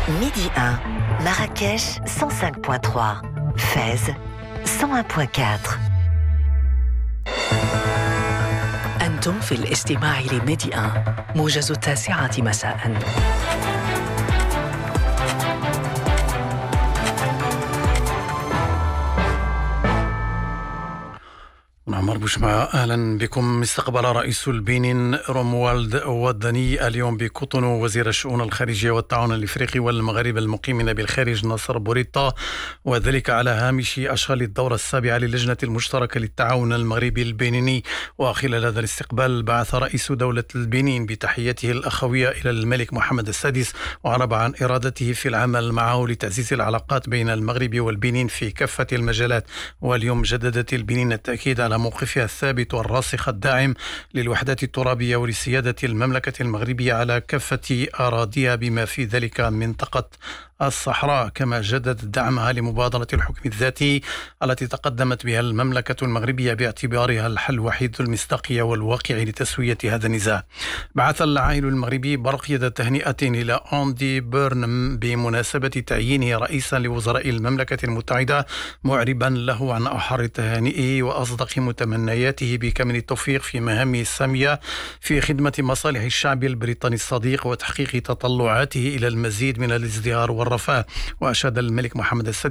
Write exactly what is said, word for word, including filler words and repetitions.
Midi un, Marrakech cent cinq virgule trois, Fès cent un virgule quatre. أنتم في الاستماع لميدي آن، موجز التاسعة مساءً. عمر بوشمع، أهلا بكم. استقبل رئيس البنين روموالد وداني اليوم بكوتونو وزير الشؤون الخارجية والتعاون الإفريقي والمغاربة المقيمين بالخارج ناصر بوريطة، وذلك على هامش أشغال الدورة السابعة للجنة المشتركة للتعاون المغربي البنيني. وخلال هذا الاستقبال بعث رئيس دولة البنين بتحيته الأخوية إلى الملك محمد السادس، وعرب عن إرادته في العمل معه لتعزيز العلاقات بين المغرب والبنين في كافة المجالات. واليوم جددت البنين التأكيد على موقفها الثابت والراسخ الداعم للوحدة الترابية ولسيادة المملكة المغربية على كافة أراضيها بما في ذلك منطقة الصحراء، كما جدد دعمها لمبادرة الحكم الذاتي التي تقدمت بها المملكة المغربية باعتبارها الحل الوحيد المصداقية والواقع لتسوية هذا النزاع. بعث العائل المغربي برق يد تهنئة إلى أندي بيرنم بمناسبة تعيينه رئيسا لوزراء المملكة المتحدة، معربا له عن أحر تهانئه وأصدق متمنياته بكامل التوفيق في مهامه السامية في خدمة مصالح الشعب البريطاني الصديق وتحقيق تطلعاته إلى المزيد من الازدهار والرفاه. وأشاد الملك محمد السادس